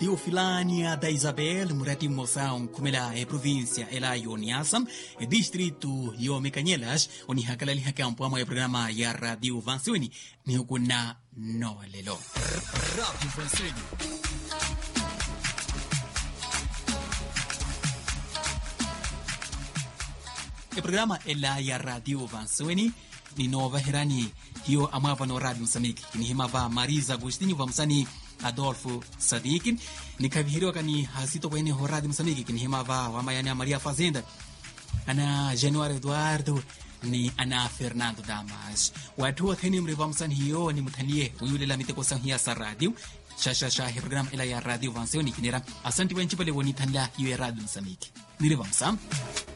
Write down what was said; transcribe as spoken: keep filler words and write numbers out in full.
Teofilânia da Isabel, murati moção, kumela e província ela Ioniasam, e distrito Io Mecanhelas, oni hakalali hakampo amo e programa ya Radio Vansuni, ni hukuna no lelo. Radio Vansuni. E programa ela ya Radio Vansuni, ni nova herani, hiyo amava no Radio Msamiki, ni himava Marisa Agostinho vamsani Adolfo Sadikin nikavihiriwa kani hasito kwenye horadi Msamiki kini himava wamayani ya Maria Fazenda ana Januari Eduardo ni ana Fernando Damas watu wa theni mriva msani hiyo ni mutanie uyule la miteko sanghia sa radio shasha shahi program ila ya Radio Vansuni kinira asanti wenchi pale woni tanla hiyo ya Radio Msamiki niriva msam